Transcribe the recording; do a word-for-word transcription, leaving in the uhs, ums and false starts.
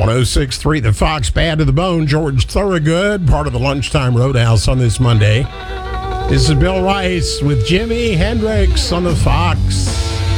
oh six point three The Fox, Bad to the Bone. George Thorogood, part of the Lunchtime Roadhouse on this Monday. This is Bill Rice with Jimi Hendrix on the Fox.